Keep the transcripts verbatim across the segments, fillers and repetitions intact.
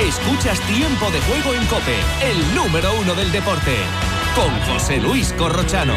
Escuchas Tiempo de Juego en COPE, el número uno del deporte, con José Luis Corrochano.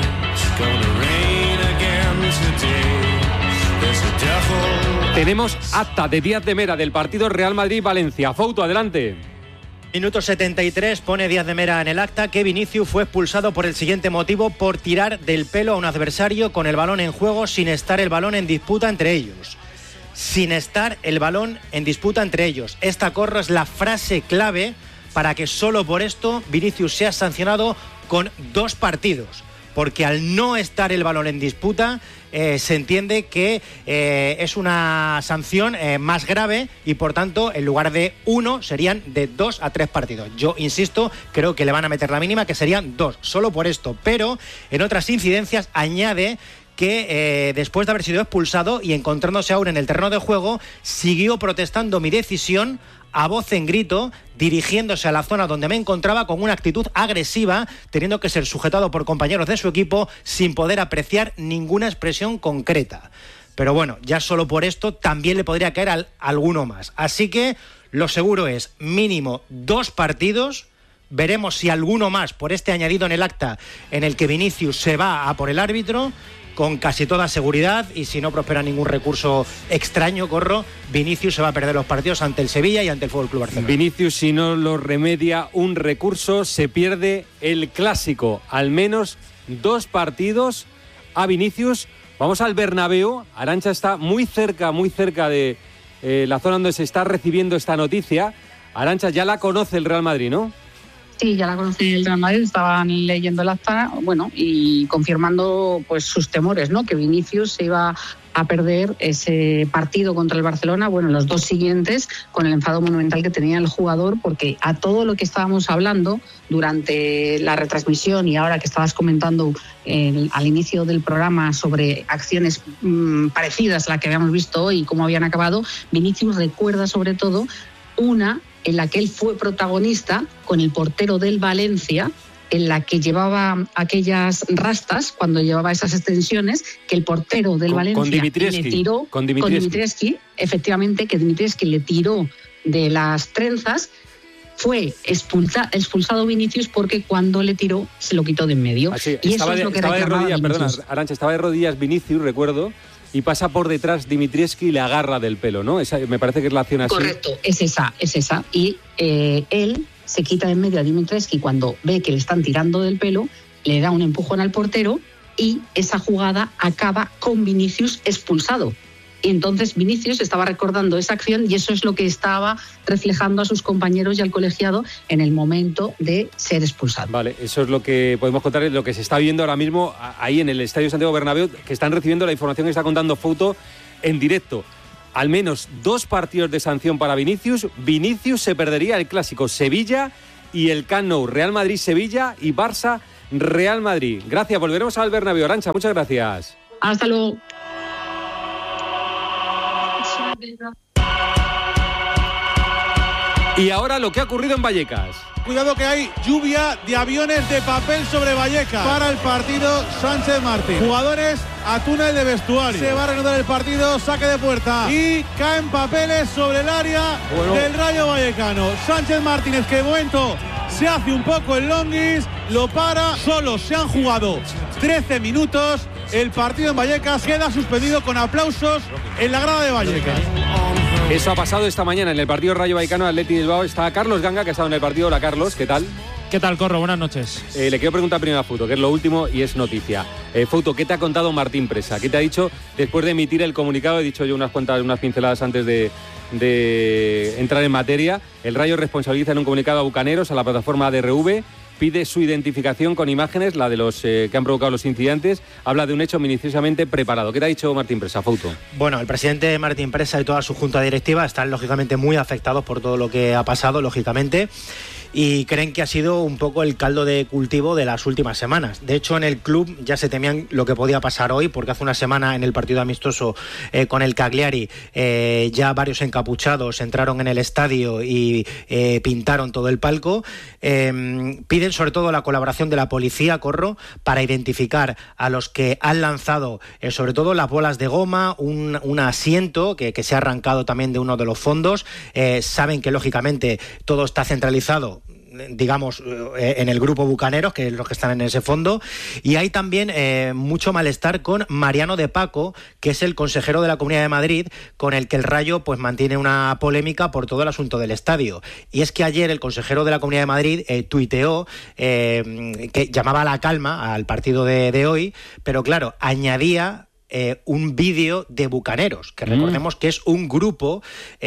Tenemos acta de Díaz de Mera del partido Real Madrid-Valencia. Fouto, adelante. Minuto setenta y tres, pone Díaz de Mera en el acta que Vinicius fue expulsado por el siguiente motivo: por tirar del pelo a un adversario con el balón en juego sin estar el balón en disputa entre ellos. Sin estar el balón en disputa entre ellos. Esta, Corro, es la frase clave para que solo por esto Vinicius sea sancionado con dos partidos. Porque al no estar el balón en disputa, eh, se entiende que eh, es una sanción eh, más grave y, por tanto, en lugar de uno, serían de dos a tres partidos. Yo insisto, creo que le van a meter la mínima, que serían dos, solo por esto. Pero en otras incidencias añade que eh, después de haber sido expulsado y encontrándose aún en el terreno de juego, siguió protestando mi decisión a voz en grito, dirigiéndose a la zona donde me encontraba con una actitud agresiva, teniendo que ser sujetado por compañeros de su equipo sin poder apreciar ninguna expresión concreta. Pero bueno, ya solo por esto también le podría caer al, alguno más. Así que lo seguro es mínimo dos partidos. Veremos si alguno más por este añadido en el acta en el que Vinicius se va a por el árbitro, con casi toda seguridad, y si no prospera ningún recurso extraño, Corro, Vinicius se va a perder los partidos ante el Sevilla y ante el Fútbol Club Barcelona. Vinicius, si no lo remedia un recurso, se pierde el Clásico. Al menos dos partidos a Vinicius. Vamos al Bernabéu. Arantxa está muy cerca, muy cerca de eh, la zona donde se está recibiendo esta noticia. Arantxa, ya la conoce el Real Madrid, ¿no? Sí, ya la conocí el Real Madrid, estaban leyendo el acta, bueno, y confirmando pues sus temores, ¿no? Que Vinicius se iba a perder ese partido contra el Barcelona, bueno, los dos siguientes, con el enfado monumental que tenía el jugador, porque a todo lo que estábamos hablando durante la retransmisión y ahora que estabas comentando el, al inicio del programa sobre acciones mmm, parecidas a las que habíamos visto hoy y cómo habían acabado, Vinicius recuerda sobre todo una en la que él fue protagonista con el portero del Valencia, en la que llevaba aquellas rastas, cuando llevaba esas extensiones, que el portero del con, Valencia con le tiró, con Dimitrievski, efectivamente, que Dimitrievski le tiró de las trenzas. Fue expulsa, expulsado Vinicius porque cuando le tiró se lo quitó de en medio. Así, y estaba eso de, es lo que estaba de rodillas, Vinicius. perdona, Arantxa, estaba de rodillas Vinicius, recuerdo, y pasa por detrás Dimitrievski y le agarra del pelo, ¿no? Esa, me parece que es la acción así. Correcto, es esa, es esa. Y eh, él se quita de en medio a Dimitrievski cuando ve que le están tirando del pelo, le da un empujón al portero y esa jugada acaba con Vinicius expulsado. Y entonces Vinicius estaba recordando esa acción y eso es lo que estaba reflejando a sus compañeros y al colegiado en el momento de ser expulsado. Vale, eso es lo que podemos contar, lo que se está viendo ahora mismo ahí en el Estadio Santiago Bernabéu, que están recibiendo la información que está contando Fouto en directo. Al menos dos partidos de sanción para Vinicius. Vinicius se perdería el Clásico Sevilla y el Camp Nou, Real Madrid-Sevilla y Barça-Real Madrid. Gracias, volveremos al Bernabéu. Arantxa, muchas gracias. Hasta luego. Y ahora lo que ha ocurrido en Vallecas. Cuidado que hay lluvia de aviones de papel sobre Vallecas para el partido Sánchez Martín. Jugadores a túnel de vestuario. Se va a reanudar el partido, saque de puerta. Y caen papeles sobre el área bueno. del Rayo Vallecano. Sánchez Martínez, que de momento se hace un poco el longis, lo para. Solo se han jugado trece minutos. El partido en Vallecas queda suspendido con aplausos en la grada de Vallecas. Eso ha pasado esta mañana en el partido Rayo Vallecano Athletic Bilbao. Está Carlos Ganga, que ha estado en el partido. Hola, Carlos, ¿qué tal? ¿Qué tal, Corro? Buenas noches. Eh, le quiero preguntar primero a Fouto, que es lo último y es noticia. Eh, Fouto, ¿qué te ha contado Martín Presa? ¿Qué te ha dicho después de emitir el comunicado? He dicho yo unas cuantas, unas pinceladas antes de, de entrar en materia. El Rayo responsabiliza en un comunicado a Bucaneros, a la plataforma A D R V. Pide su identificación con imágenes, la de los eh, que han provocado los incidentes. Habla de un hecho minuciosamente preparado. ¿Qué te ha dicho Martín Presa, Fouto? Bueno, el presidente Martín Presa y toda su junta directiva están lógicamente muy afectados por todo lo que ha pasado, lógicamente. y creen que ha sido un poco el caldo de cultivo de las últimas semanas. De hecho, en el club ya se temían lo que podía pasar hoy, porque hace una semana en el partido amistoso eh, con el Cagliari eh, ya varios encapuchados entraron en el estadio y eh, pintaron todo el palco. Eh, piden sobre todo la colaboración de la policía, Corro, para identificar a los que han lanzado eh, sobre todo las bolas de goma, un, un asiento que, que se ha arrancado también de uno de los fondos. Eh, saben que lógicamente todo está centralizado, digamos, en el grupo Bucaneros, que es los que están en ese fondo, y hay también eh, mucho malestar con Mariano de Paco, que es el consejero de la Comunidad de Madrid, con el que el Rayo pues mantiene una polémica por todo el asunto del estadio. Y es que ayer el consejero de la Comunidad de Madrid eh, tuiteó eh, que llamaba a la calma al partido de, de hoy, pero claro, añadía Eh, un vídeo de Bucaneros, que recordemos mm. que es un grupo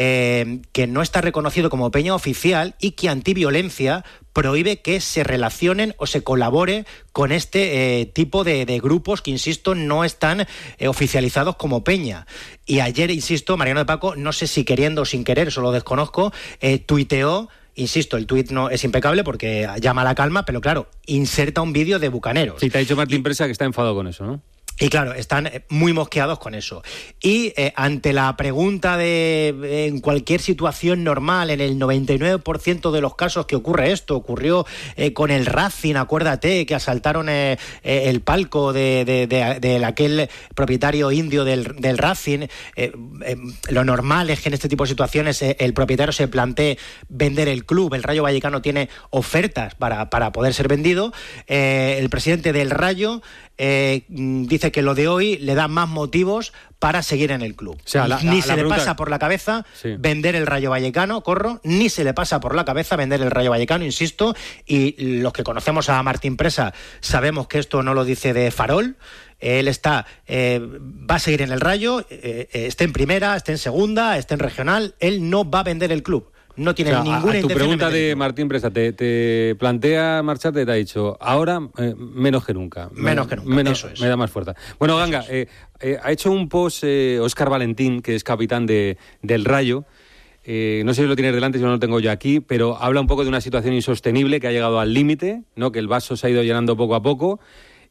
eh, que no está reconocido como peña oficial y que antiviolencia prohíbe que se relacionen o se colabore con este eh, tipo de, de grupos que, insisto, no están eh, oficializados como peña. Y ayer, insisto, Mariano de Paco, no sé si queriendo o sin querer, eso lo desconozco, eh, tuiteó. Insisto, el tuit no es impecable porque llama a la calma, pero claro, inserta un vídeo de Bucaneros. Sí, te ha dicho Martín Presa que está enfadado con eso, ¿no? Y claro, están muy mosqueados con eso. Y eh, ante la pregunta de eh, en cualquier situación normal, en el noventa y nueve por ciento de los casos que ocurre esto, ocurrió eh, con el Racing, acuérdate, que asaltaron eh, eh, el palco de, de, de, de aquel propietario indio del, del Racing. Eh, eh, lo normal es que en este tipo de situaciones eh, el propietario se plantee vender el club. El Rayo Vallecano tiene ofertas para, para poder ser vendido. Eh, el presidente del Rayo Eh, dice que lo de hoy le da más motivos para seguir en el club. O sea, la, ni la, se la le pregunta... pasa por la cabeza sí. vender el Rayo Vallecano, Corro, ni se le pasa por la cabeza vender el Rayo Vallecano, insisto, y los que conocemos a Martín Presa sabemos que esto no lo dice de farol. Él está, eh, va a seguir en el Rayo, eh, esté en primera, esté en segunda, esté en regional, él no va a vender el club. No tiene o sea, ninguna a, a tu pregunta de, de Martín Presa, te, te plantea marcharte, te ha dicho, ahora eh, menos que nunca. Menos me, que nunca, menos, eso es. Me da más fuerza. Bueno, eso Ganga, eh, eh, ha hecho un post eh, Óscar Valentín, que es capitán de, del Rayo. Eh, no sé si lo tienes delante, si no lo tengo yo aquí, pero habla un poco de una situación insostenible que ha llegado al límite, ¿no? Que el vaso se ha ido llenando poco a poco.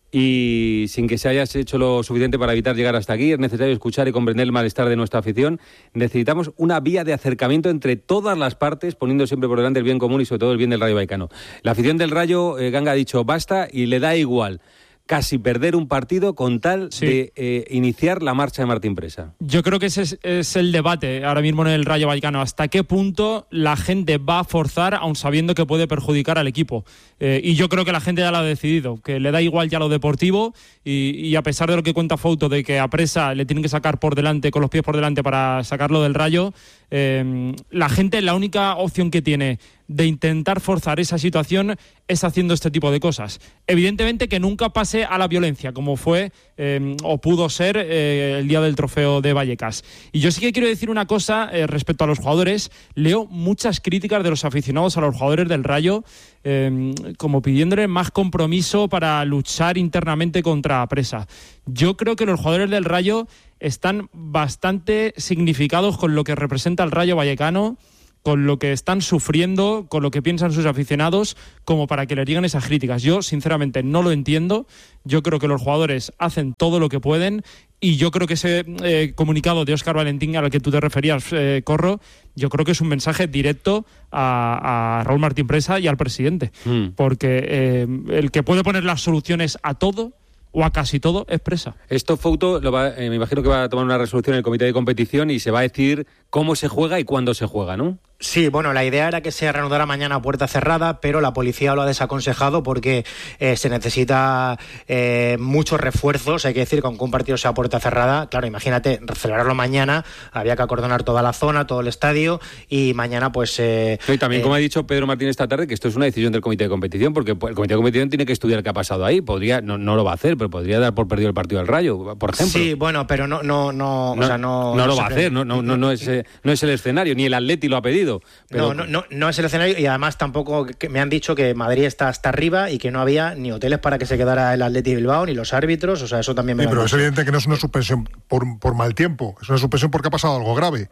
Y sin que se hayas hecho lo suficiente para evitar llegar hasta aquí, es necesario escuchar y comprender el malestar de nuestra afición. Necesitamos una vía de acercamiento entre todas las partes, poniendo siempre por delante el bien común y sobre todo el bien del Rayo Vallecano. La afición del Rayo, eh, Ganga ha dicho basta y le da igual casi perder un partido con tal sí. de eh, iniciar la marcha de Martín Presa. Yo creo que ese es, es el debate ahora mismo en el Rayo Vallecano. ¿Hasta qué punto la gente va a forzar, aun sabiendo que puede perjudicar al equipo? Eh, y yo creo que la gente ya lo ha decidido, que le da igual ya lo deportivo y, y a pesar de lo que cuenta Fouto, de que a Presa le tienen que sacar por delante, con los pies por delante para sacarlo del Rayo, eh, la gente, la única opción que tiene de intentar forzar esa situación es haciendo este tipo de cosas. Evidentemente que nunca pase a la violencia, como fue eh, o pudo ser eh, el día del trofeo de Vallecas. Y yo sí que quiero decir una cosa eh, respecto a los jugadores. Leo muchas críticas de los aficionados a los jugadores del Rayo, eh, como pidiéndole más compromiso para luchar internamente contra Presa. Yo creo que los jugadores del Rayo están bastante significados con lo que representa el Rayo Vallecano, con lo que están sufriendo, con lo que piensan sus aficionados, como para que le digan esas críticas. Yo, sinceramente, no lo entiendo. Yo creo que los jugadores hacen todo lo que pueden y yo creo que ese eh, comunicado de Óscar Valentín al que tú te referías, eh, Corro, yo creo que es un mensaje directo a, a Raúl Martín Presa y al presidente. Mm. Porque eh, el que puede poner las soluciones a todo o a casi todo es Presa. Esto Fouto lo va, eh, me imagino que va a tomar una resolución en el comité de competición y se va a decir cómo se juega y cuándo se juega, ¿no? Sí, bueno, la idea era que se reanudara mañana a puerta cerrada, pero la policía lo ha desaconsejado porque eh, se necesita eh, muchos refuerzos. Hay que decir que aunque un partido sea a puerta cerrada, claro, imagínate, celebrarlo mañana, había que acordonar toda la zona, todo el estadio, y mañana pues... Eh, y también, eh, como ha dicho Pedro Martín esta tarde, que esto es una decisión del comité de competición, porque el comité de competición tiene que estudiar qué ha pasado ahí. Podría, no, no lo va a hacer, pero podría dar por perdido el partido del Rayo, por ejemplo. Sí, bueno, pero no... No, no, no, o sea, no, no, no lo va a hacer, no, no, no, no, es, eh, no es el escenario, ni el Atleti lo ha pedido. Pero... No, no, no, no es el escenario y además tampoco que me han dicho que Madrid está hasta arriba y que no había ni hoteles para que se quedara el Atleti Bilbao, ni los árbitros, o sea, eso también me sí, lo pero han es dicho. evidente que no es una suspensión por, por mal tiempo, es una suspensión porque ha pasado algo grave.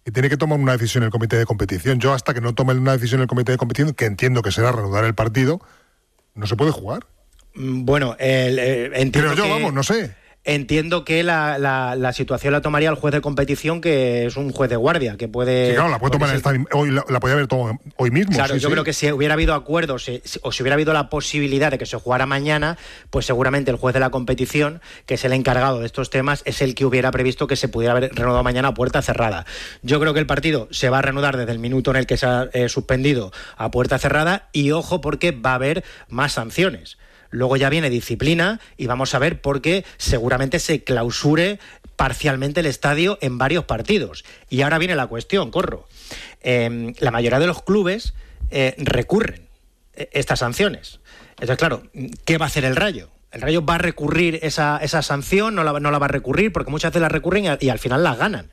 y tiene que tomar una decisión el comité de competición. Yo hasta que no tome una decisión el comité de competición, que entiendo que será reanudar el partido, no se puede jugar. Bueno, el, eh, entiendo Pero yo, que... vamos, no sé. Entiendo que la, la, la situación la tomaría el juez de competición, que es un juez de guardia, que puede... Sí, claro, la puede tomar ser... esta, hoy, la, la podía haber tomado hoy mismo. Claro, sí, yo sí. creo que si hubiera habido acuerdos si, o si hubiera habido la posibilidad de que se jugara mañana, pues seguramente el juez de la competición, que es el encargado de estos temas, es el que hubiera previsto que se pudiera haber reanudado mañana a puerta cerrada. Yo creo que el partido se va a reanudar desde el minuto en el que se ha eh, suspendido a puerta cerrada, y ojo, porque va a haber más sanciones. Luego ya viene disciplina y vamos a ver por qué seguramente se clausure parcialmente el estadio en varios partidos. Y ahora viene la cuestión, Corro. Eh, la mayoría de los clubes eh, recurren estas sanciones. Entonces, claro, ¿qué va a hacer el Rayo? El Rayo va a recurrir esa, esa sanción, no la, no la va a recurrir, porque muchas veces la recurren y, y al final la ganan.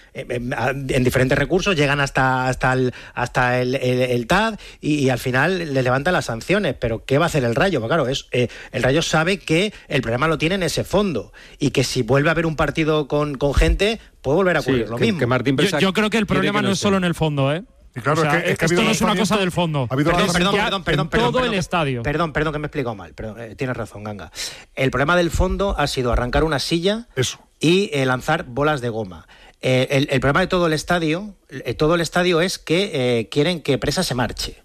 En diferentes recursos llegan hasta hasta el hasta el, el, el T A D y, y al final le levantan las sanciones. Pero ¿qué va a hacer el Rayo? Pues claro, es, eh, el Rayo sabe que el problema lo tiene en ese fondo y que si vuelve a haber un partido con, con gente puede volver a ocurrir sí, lo que, mismo. Que Martín yo, yo creo que el problema que no, no es solo en el fondo, ¿eh? Y claro, o sea, es que, es que esto no es una cosa del fondo. Perdón, perdón, perdón, perdón, perdón, todo perdón, el estadio. Perdón, perdón, que me he explicado mal. Perdón, eh, tienes razón, Ganga. El problema del fondo ha sido arrancar una silla Eso. y eh, lanzar bolas de goma. Eh, el, el problema de todo el estadio, eh, todo el estadio es que eh, quieren que Presa se marche.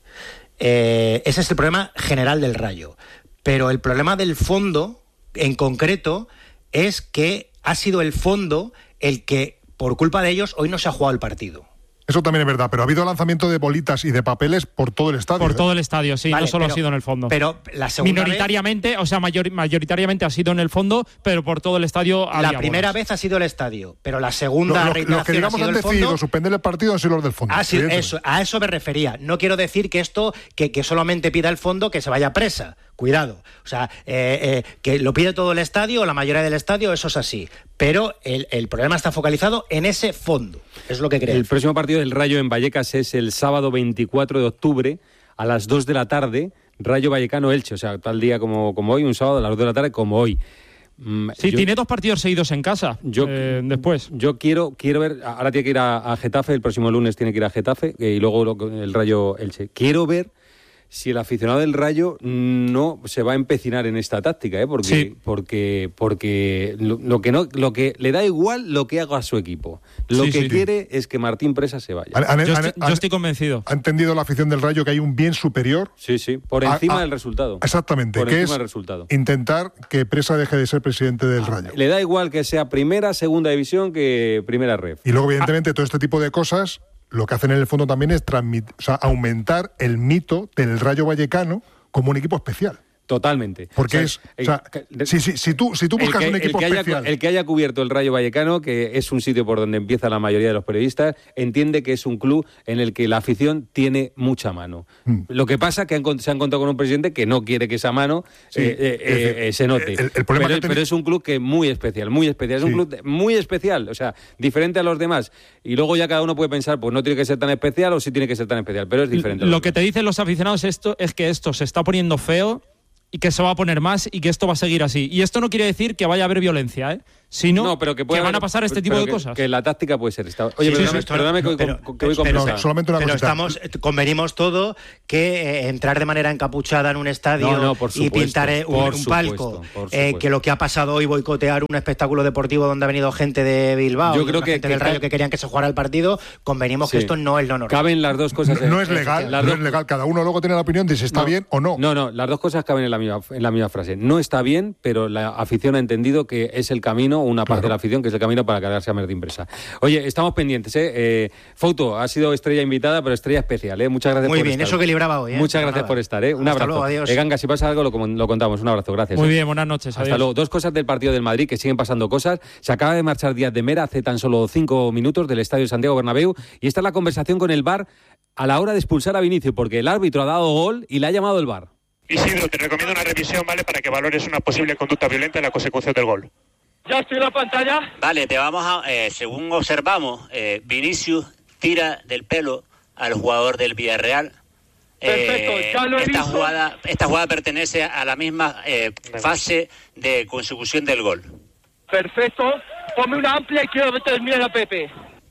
Eh, ese es el problema general del Rayo. Pero el problema del fondo, en concreto, es que ha sido el fondo el que, por culpa de ellos, hoy no se ha jugado el partido. Eso también es verdad, pero ha habido lanzamiento de bolitas y de papeles por todo el estadio. Por ¿eh? todo el estadio, sí, vale, no solo pero, ha sido en el fondo. Pero la segunda Minoritariamente, vez, o sea, mayor, mayoritariamente ha sido en el fondo, pero por todo el estadio había La primera bolas. vez ha sido el estadio, pero la segunda Lo, lo, reiteración los que digamos ha sido han el decidido fondo. suspender el partido han sido los del fondo. Ah, sí, eso, a eso me refería. No quiero decir que esto, que, que solamente pida el fondo que se vaya Presa. Cuidado. O sea, eh, eh, que lo pide todo el estadio o la mayoría del estadio, eso es así. Pero el, el problema está focalizado en ese fondo. Es lo que creo. El próximo partido del Rayo en Vallecas es el sábado veinticuatro de octubre a las dos de la tarde, Rayo Vallecano-Elche. O sea, tal día como, como hoy, un sábado a las dos de la tarde como hoy. Mm, Sí, yo, tiene dos partidos seguidos en casa. Yo, eh, después. Yo quiero quiero ver, ahora tiene que ir a, a Getafe, el próximo lunes tiene que ir a Getafe eh, y luego lo, el Rayo Elche. Quiero ver si el aficionado del Rayo no se va a empecinar en esta táctica, ¿eh? porque, sí. porque, porque lo, lo que no, lo que le da igual lo que haga a su equipo. Lo Sí, que sí. quiere es que Martín Presa se vaya. Han- han- Yo han- estoy, han- yo estoy convencido. ha entendido la afición del Rayo que hay un bien superior. Sí, sí, por a- encima a- del resultado. Exactamente, Por que encima es del resultado. intentar que Presa deje de ser presidente del Rayo. Le da igual que sea primera, segunda división que primera ref. Y luego, evidentemente, todo este tipo de cosas, lo que hacen en el fondo también es transmit- o sea, aumentar el mito del Rayo Vallecano como un equipo especial. Totalmente. Porque O sea, es... el- o sea, el- si, si, si tú, si tú buscas el que, un equipo el que haya, especial... el que haya cubierto el Rayo Vallecano, que es un sitio por donde empieza la mayoría de los periodistas, entiende que es un club en el que la afición tiene mucha mano. Mm. Lo que pasa es que han, con- se han contado con un presidente que no quiere que esa mano Sí, eh, eh, es decir, eh, se note. el- el problema pero, que ten- pero es un club que es muy especial, muy especial. Es Sí. un club de- muy especial, o sea, diferente a los demás. Y luego ya cada uno puede pensar, pues no tiene que ser tan especial o sí tiene que ser tan especial, pero es diferente. a los Lo que demás. te dicen los aficionados esto es que esto se está poniendo feo y que se va a poner más y que esto va a seguir así. Y esto no quiere decir que vaya a haber violencia, ¿eh? Sino No, pero que, puede van haber- a pasar este tipo pero de que- cosas. Que la táctica puede ser esta. Oye, Sí, perdóname, sí, esto- perdóname que, voy pero- con- que voy con pero- prisa. No, solamente una Pero cosita. estamos, convenimos todo que eh, entrar de manera encapuchada en un estadio No, no, por y supuesto, pintar eh, un, por un palco, supuesto, por eh, supuesto. que lo que ha pasado hoy, boicotear un espectáculo deportivo donde ha venido gente de Bilbao, Yo y creo una que- gente que del Rayo ca- que querían que se jugara el partido, convenimos Sí. que esto no es lo normal. Caben las dos cosas. No, no es eh, legal, las no dos- es legal. Cada uno luego tiene la opinión de si está No, bien o no. No, no, las dos cosas caben en la misma, en la misma frase. No está bien, pero la afición ha entendido que es el camino, una parte Claro. de la afición, que es el camino para cargarse a Martín Presa. Oye, estamos pendientes, ¿eh? eh Fouto, ha sido estrella invitada, pero estrella especial, ¿eh? Muchas gracias Muy por bien, estar. eso que libraba hoy, ¿eh? Muchas Pero gracias nada. por estar, ¿eh? Un Hasta abrazo. luego, adiós. Eh, Ganga, si pasa algo, lo, com- lo contamos. Un abrazo, gracias. Muy ¿eh? bien, buenas noches. Hasta adiós. luego. Dos cosas del partido del Madrid, que siguen pasando cosas. Se acaba de marchar Díaz de Mera hace tan solo cinco minutos del estadio Santiago Bernabéu y esta es la conversación con el V A R a la hora de expulsar a Vinicius, porque el árbitro ha dado gol y le ha llamado el V A R. Isidro, te recomiendo una revisión, ¿vale? Para que valores una posible conducta violenta en la consecución del gol. Ya estoy en la pantalla. Vale, te vamos a... Eh, según observamos, eh, Vinicius tira del pelo al jugador del Villarreal. Perfecto, Eh, ya lo he esta visto. jugada, esta jugada pertenece a la misma eh, fase de consecución del gol. Perfecto. Ponme una amplia y quiero terminar a Pepe.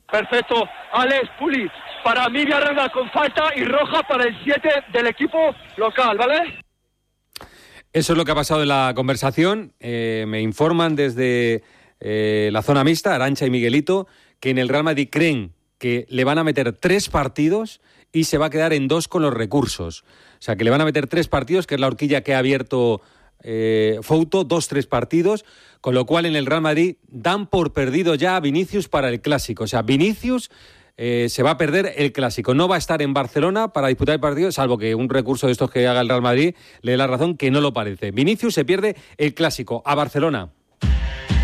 Perfecto. Alex, Puli, para mí Villarreal con falta y roja para el siete del equipo local, ¿vale? Eso es lo que ha pasado en la conversación. Eh, me informan desde eh, la zona mixta, Arantxa y Miguelito, que en el Real Madrid creen que le van a meter tres partidos y se va a quedar en dos con los recursos. O sea, que le van a meter tres partidos, que es la horquilla que ha abierto eh, Fouto, dos, tres partidos, con lo cual en el Real Madrid dan por perdido ya a Vinicius para el Clásico. O sea, Vinicius eh, se va a perder el Clásico. No va a estar en Barcelona para disputar el partido, salvo que un recurso de estos que haga el Real Madrid le dé la razón, que no lo parece. Vinicius se pierde el Clásico a Barcelona.